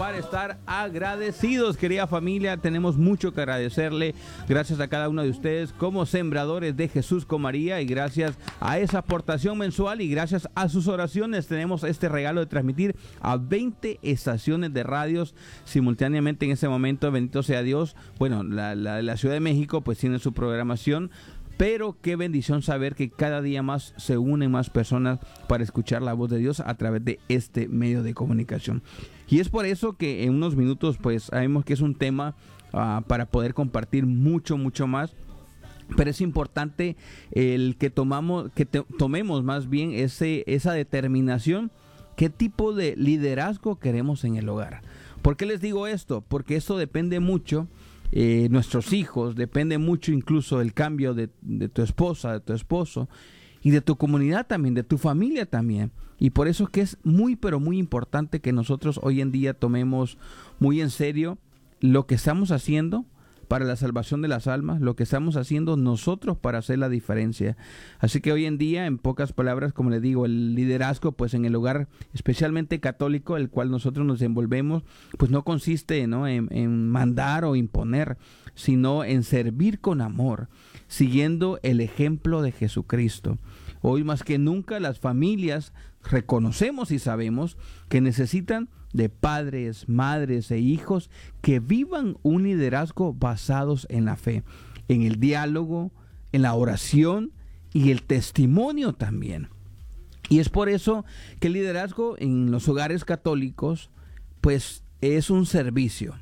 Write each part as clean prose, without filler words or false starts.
para estar agradecidos, querida familia. Tenemos mucho que agradecerle. Gracias a cada uno de ustedes como sembradores de Jesús con María, y gracias a esa aportación mensual y gracias a sus oraciones tenemos este regalo de transmitir a 20 estaciones de radios simultáneamente en ese momento. Bendito sea Dios. Bueno, la Ciudad de México pues tiene su programación, pero qué bendición saber que cada día más se unen más personas para escuchar la voz de Dios a través de este medio de comunicación. Y es por eso que en unos minutos pues sabemos que es un tema para poder compartir mucho más. Pero es importante el que tomemos más bien esa determinación. ¿Qué tipo de liderazgo queremos en el hogar? ¿Por qué les digo esto? Porque esto depende mucho. Nuestros hijos, depende mucho incluso el cambio de tu esposa, de tu esposo y de tu comunidad también, de tu familia también. Y por eso es que es muy pero muy importante que nosotros hoy en día tomemos muy en serio lo que estamos haciendo para la salvación de las almas, lo que estamos haciendo nosotros para hacer la diferencia. Así que hoy en día, en pocas palabras, como les digo, el liderazgo pues en el hogar, especialmente católico, el cual nosotros nos envolvemos, pues no consiste, ¿no?, en mandar o imponer, sino en servir con amor, siguiendo el ejemplo de Jesucristo. Hoy más que nunca las familias reconocemos y sabemos que necesitan de padres, madres e hijos que vivan un liderazgo basados en la fe, en el diálogo, en la oración y el testimonio también. Y es por eso que el liderazgo en los hogares católicos pues es un servicio,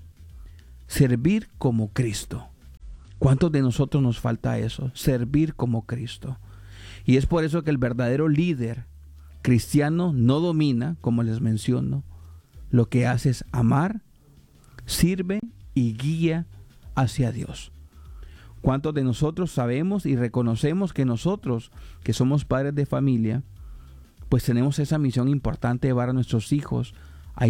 servir como Cristo. ¿Cuántos de nosotros nos falta eso? Servir como Cristo. Y es por eso que el verdadero líder cristiano no domina, como les menciono. Lo que hace es amar, sirve y guía hacia Dios. ¿Cuántos de nosotros sabemos y reconocemos que nosotros, que somos padres de familia, pues tenemos esa misión importante de llevar a nuestros hijos a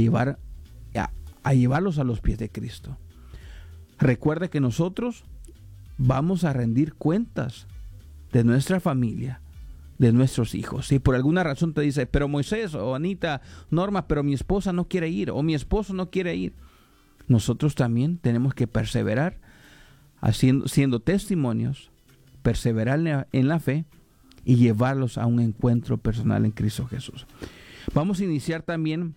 llevarlos a los pies de Cristo? Recuerda que nosotros vamos a rendir cuentas de nuestra familia, de nuestros hijos. Si por alguna razón te dice, pero Moisés o Anita, Norma, pero mi esposa no quiere ir o mi esposo no quiere ir, nosotros también tenemos que perseverar siendo testimonios, perseverar en la fe y llevarlos a un encuentro personal en Cristo Jesús. Vamos a iniciar también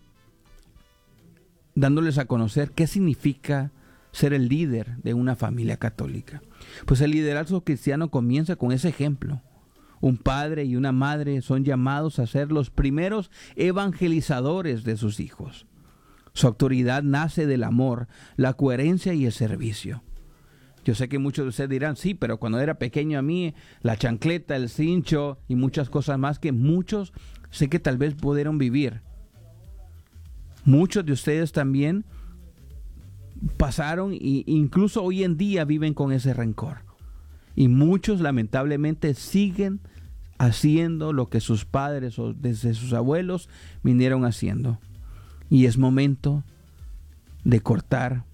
dándoles a conocer qué significa ser el líder de una familia católica. Pues el liderazgo cristiano comienza con ese ejemplo. Un padre y una madre son llamados a ser los primeros evangelizadores de sus hijos. Su autoridad nace del amor, la coherencia y el servicio. Yo sé que muchos de ustedes dirán, sí, pero cuando era pequeño a mí, la chancleta, el cincho y muchas cosas más que muchos sé que tal vez pudieron vivir. Muchos de ustedes también pasaron e incluso hoy en día viven con ese rencor. Y muchos lamentablemente siguen haciendo lo que sus padres o desde sus abuelos vinieron haciendo. Y es momento de cortar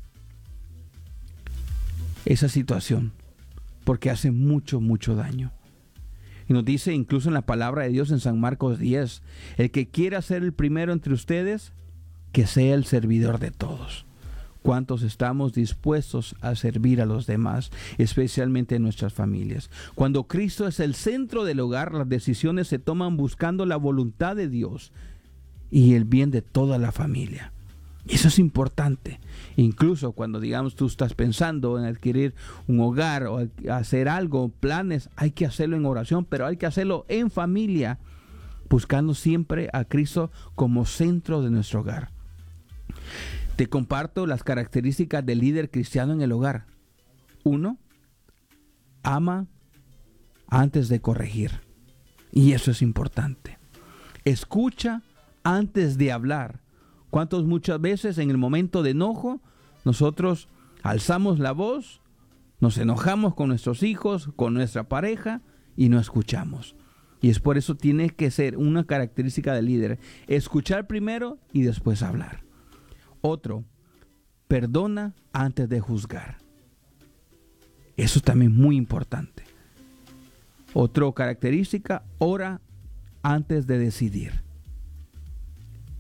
esa situación, porque hace mucho daño. Y nos dice incluso en la palabra de Dios en San Marcos 10, el que quiera ser el primero entre ustedes, que sea el servidor de todos. ¿Cuántos estamos dispuestos a servir a los demás, especialmente en nuestras familias? Cuando Cristo es el centro del hogar, las decisiones se toman buscando la voluntad de Dios y el bien de toda la familia. Y eso es importante. Incluso cuando, digamos, tú estás pensando en adquirir un hogar o hacer algo, planes, hay que hacerlo en oración, pero hay que hacerlo en familia, buscando siempre a Cristo como centro de nuestro hogar. Te comparto las características del líder cristiano en el hogar. 1. Ama antes de corregir. Y eso es importante. Escucha antes de hablar. ¿Cuántos muchas veces en el momento de enojo nosotros alzamos la voz, nos enojamos con nuestros hijos, con nuestra pareja y no escuchamos? Y es por eso tiene que ser una característica del líder. Escuchar primero y después hablar. Otro, perdona antes de juzgar. Eso también es muy importante. Otra característica, ora antes de decidir.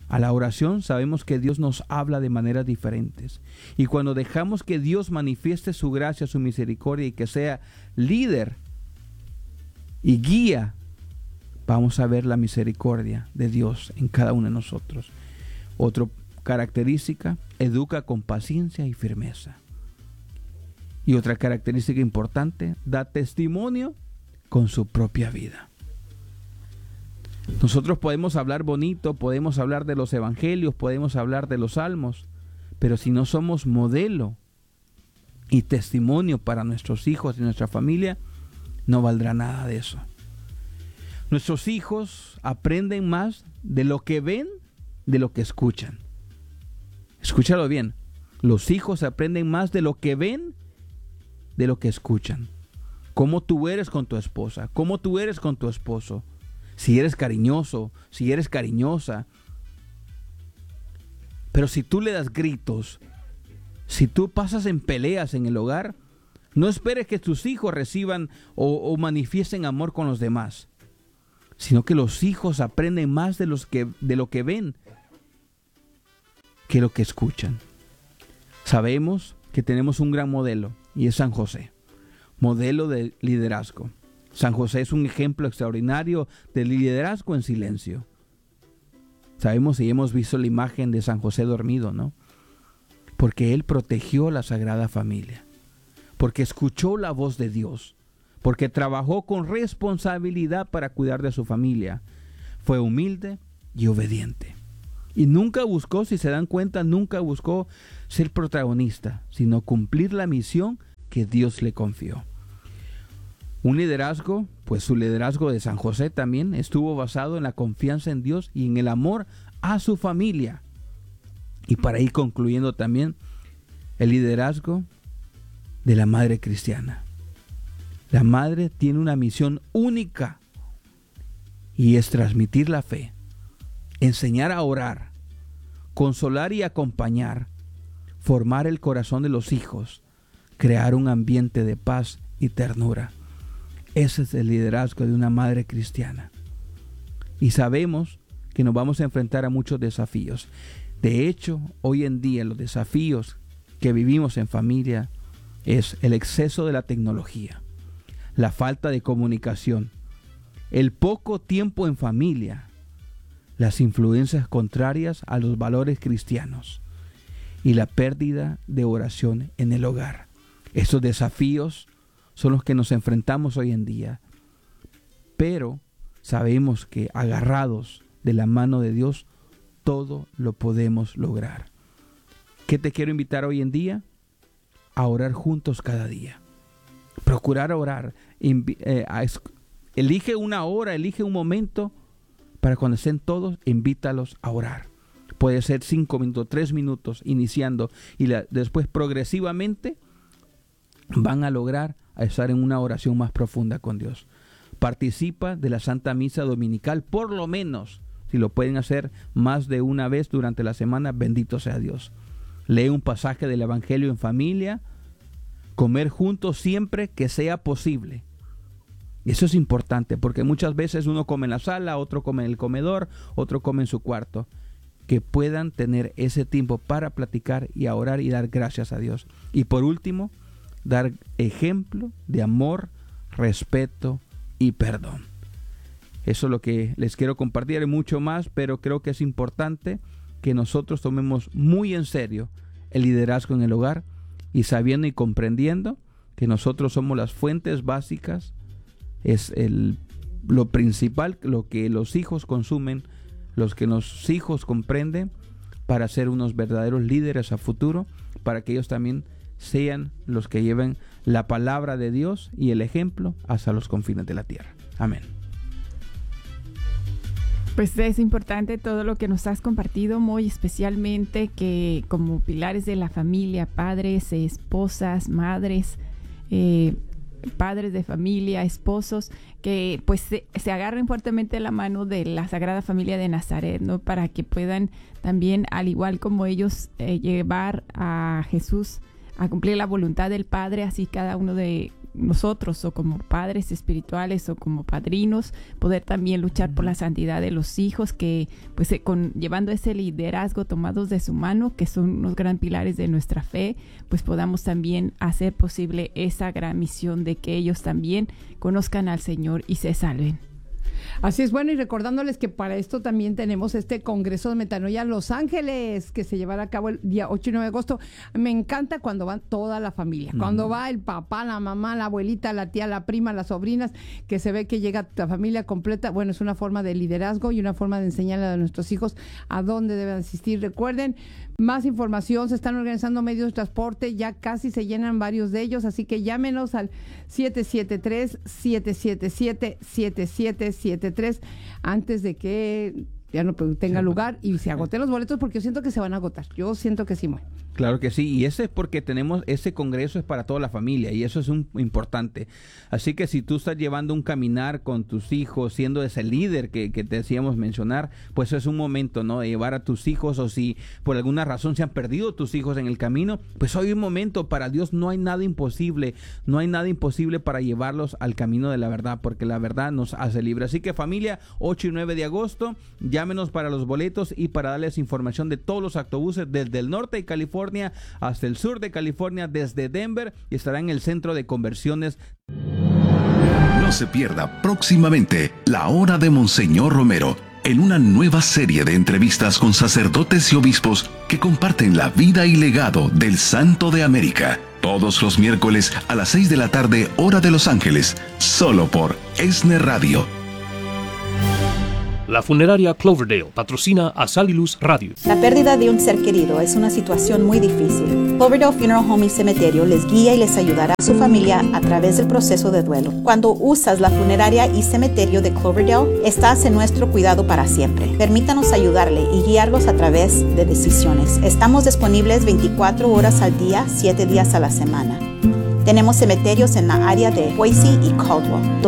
A la oración sabemos que Dios nos habla de maneras diferentes. Y cuando dejamos que Dios manifieste su gracia, su misericordia y que sea líder y guía, vamos a ver la misericordia de Dios en cada uno de nosotros. Otra característica, educa con paciencia y firmeza. Y otra característica importante, da testimonio con su propia vida. Nosotros podemos hablar bonito, podemos hablar de los evangelios, podemos hablar de los salmos, pero si no somos modelo y testimonio para nuestros hijos y nuestra familia, no valdrá nada de eso. Nuestros hijos aprenden más de lo que ven, de lo que escuchan. Escúchalo bien. Los hijos aprenden más de lo que ven, de lo que escuchan. Cómo tú eres con tu esposa, cómo tú eres con tu esposo. Si eres cariñoso, si eres cariñosa. Pero si tú le das gritos, si tú pasas en peleas en el hogar, no esperes que tus hijos reciban o manifiesten amor con los demás, sino que los hijos aprenden más de lo que ven que lo que escuchan. Sabemos que tenemos un gran modelo y es San José, modelo de liderazgo. San José es un ejemplo extraordinario de liderazgo en silencio. Sabemos y hemos visto la imagen de San José dormido, ¿no? Porque él protegió la Sagrada Familia, porque escuchó la voz de Dios, porque trabajó con responsabilidad para cuidar de su familia. Fue humilde y obediente. Y nunca buscó, si se dan cuenta, nunca buscó ser protagonista, sino cumplir la misión que Dios le confió. Un liderazgo, pues su liderazgo de San José también estuvo basado en la confianza en Dios y en el amor a su familia. Y para ir concluyendo también, el liderazgo de la madre cristiana. La madre tiene una misión única y es transmitir la fe, enseñar a orar, consolar y acompañar, formar el corazón de los hijos, crear un ambiente de paz y ternura. Ese es el liderazgo de una madre cristiana. Y sabemos que nos vamos a enfrentar a muchos desafíos. De hecho, hoy en día los desafíos que vivimos en familia es el exceso de la tecnología, la falta de comunicación, el poco tiempo en familia, las influencias contrarias a los valores cristianos y la pérdida de oración en el hogar. Estos desafíos son los que nos enfrentamos hoy en día, pero sabemos que agarrados de la mano de Dios, todo lo podemos lograr. ¿Qué te quiero invitar hoy en día? A orar juntos cada día. Procurar orar. Elige una hora, elige un momento para cuando estén todos, invítalos a orar. Puede ser 5 minutos, 3 minutos iniciando y después progresivamente van a lograr estar en una oración más profunda con Dios. Participa de la Santa Misa Dominical, por lo menos, si lo pueden hacer más de una vez durante la semana, bendito sea Dios. Lee un pasaje del Evangelio en familia, comer juntos siempre que sea posible. Eso es importante porque muchas veces uno come en la sala, otro come en el comedor, otro come en su cuarto. Que puedan tener ese tiempo para platicar y a orar y dar gracias a Dios. Y por último, dar ejemplo de amor, respeto y perdón. Eso es lo que les quiero compartir, hay mucho más, pero creo que es importante que nosotros tomemos muy en serio el liderazgo en el hogar y sabiendo y comprendiendo que nosotros somos las fuentes básicas, es lo principal, lo que los hijos consumen, los que los hijos comprenden para ser unos verdaderos líderes a futuro, para que ellos también sean los que lleven la palabra de Dios y el ejemplo hasta los confines de la tierra. Amén. Pues es importante todo lo que nos has compartido, muy especialmente que como pilares de la familia, padres, esposas, madres, padres de familia, esposos, que pues se agarren fuertemente la mano de la Sagrada Familia de Nazaret, ¿no? Para que puedan también, al igual como ellos, llevar a Jesús a cumplir la voluntad del Padre, así cada uno de nosotros o como padres espirituales o como padrinos, poder también luchar por la santidad de los hijos, que pues llevando ese liderazgo tomados de su mano, que son unos gran pilares de nuestra fe, pues podamos también hacer posible esa gran misión de que ellos también conozcan al Señor y se salven. Así es, bueno, y recordándoles que para esto también tenemos este Congreso de Metanoia en Los Ángeles, que se llevará a cabo el día 8 y 9 de agosto. Me encanta cuando va toda la familia, cuando va el papá, la mamá, la abuelita, la tía, la prima, las sobrinas, que se ve que llega la familia completa. Bueno, es una forma de liderazgo y una forma de enseñarle a nuestros hijos a dónde deben asistir. Recuerden, más información, se están organizando medios de transporte, ya casi se llenan varios de ellos, así que llámenos al 773-777-7773 antes de que ya no tenga lugar y se agoten los boletos, porque yo siento que se van a agotar. Yo siento que sí, Moy. Claro que sí, y ese es porque tenemos, ese congreso es para toda la familia y eso es importante. Así que si tú estás llevando un caminar con tus hijos, siendo ese líder que te decíamos mencionar, pues es un momento, ¿no?, de llevar a tus hijos, o si por alguna razón se han perdido tus hijos en el camino, pues hoy es un momento. Para Dios no hay nada imposible, no hay nada imposible para llevarlos al camino de la verdad, porque la verdad nos hace libre. Así que familia, 8 y 9 de agosto, llámenos para los boletos y para darles información de todos los autobuses desde el norte de California hasta el sur de California, desde Denver, y estará en el centro de conversiones. No se pierda próximamente La Hora de Monseñor Romero, en una nueva serie de entrevistas con sacerdotes y obispos que comparten la vida y legado del Santo de América. Todos los miércoles a las 6 de la tarde, hora de Los Ángeles, solo por ESNE Radio. La funeraria Cloverdale patrocina a Sal y Luz Radio. La pérdida de un ser querido es una situación muy difícil. Cloverdale Funeral Home y Cementerio les guía y les ayudará a su familia a través del proceso de duelo. Cuando usas la funeraria y cementerio de Cloverdale, estás en nuestro cuidado para siempre. Permítanos ayudarle y guiarlos a través de decisiones. Estamos disponibles 24 horas al día, 7 días a la semana. Tenemos cementerios en la área de Boise y Caldwell.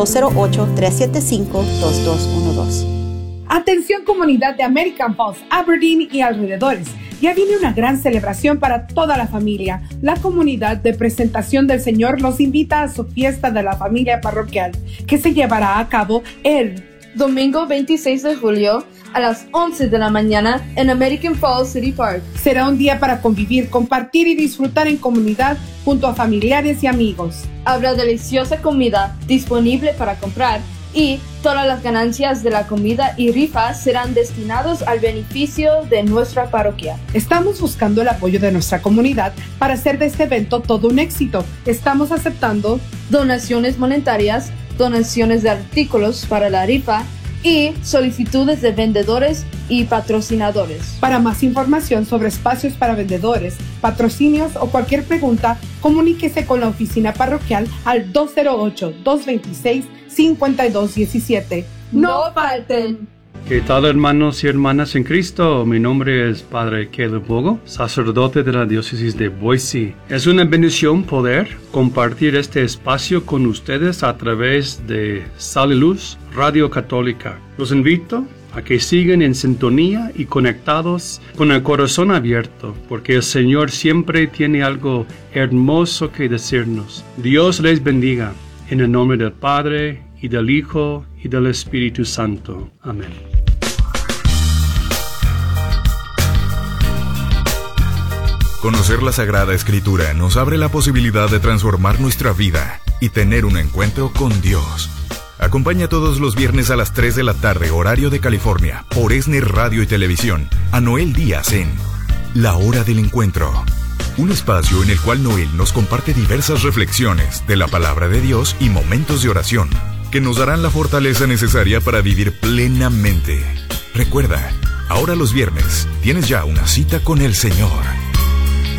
208-375-2212. Atención comunidad de American Falls, Aberdeen y alrededores. Ya viene una gran celebración para toda la familia. La comunidad de Presentación del Señor los invita a su fiesta de la familia parroquial, que se llevará a cabo el domingo 26 de julio a las 11 de la mañana en American Falls City Park. Será un día para convivir, compartir y disfrutar en comunidad junto a familiares y amigos. Habrá deliciosa comida disponible para comprar y todas las ganancias de la comida y rifas serán destinados al beneficio de nuestra parroquia. Estamos buscando el apoyo de nuestra comunidad para hacer de este evento todo un éxito. Estamos aceptando donaciones monetarias, donaciones de artículos para la rifa y solicitudes de vendedores y patrocinadores. Para más información sobre espacios para vendedores, patrocinios o cualquier pregunta, comuníquese con la oficina parroquial al 208-226-5217. ¡No falten! ¿Qué tal, hermanos y hermanas en Cristo? Mi nombre es Padre Caleb Bogo, sacerdote de la diócesis de Boise. Es una bendición poder compartir este espacio con ustedes a través de Sal y Luz Radio Católica. Los invito a que sigan en sintonía y conectados con el corazón abierto, porque el Señor siempre tiene algo hermoso que decirnos. Dios les bendiga. En el nombre del Padre, y del Hijo, y del Espíritu Santo. Amén. Conocer la Sagrada Escritura nos abre la posibilidad de transformar nuestra vida y tener un encuentro con Dios. Acompaña todos los viernes a las 3 de la tarde, horario de California, por ESNE Radio y Televisión, a Noel Díaz en La Hora del Encuentro. Un espacio en el cual Noel nos comparte diversas reflexiones de la palabra de Dios y momentos de oración que nos darán la fortaleza necesaria para vivir plenamente. Recuerda, ahora los viernes tienes ya una cita con el Señor.